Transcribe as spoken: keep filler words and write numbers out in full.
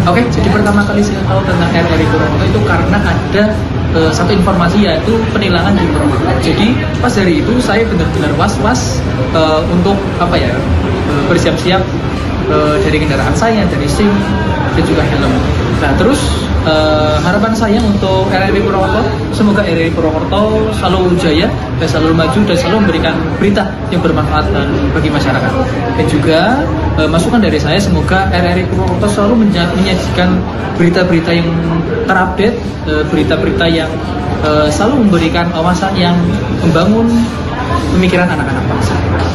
Oke, jadi pertama kali saya tahu tentang R R I Purwokerto itu karena ada uh, satu informasi yaitu penilangan di Purwokerto. Jadi pas hari itu saya benar-benar was-was uh, untuk apa ya uh, bersiap-siap uh, dari kendaraan saya, dari SIM dan juga helm. Nah terus uh, harapan saya untuk R R I Purwokerto, semoga R R I Purwokerto selalu jaya dan selalu maju dan selalu memberikan berita yang bermanfaat dan bagi masyarakat. Dan juga uh, masukan dari saya, semoga R R I Purwokerto selalu menyajikan berita-berita yang terupdate, uh, berita-berita yang uh, selalu memberikan wawasan yang membangun pemikiran anak-anak bangsa.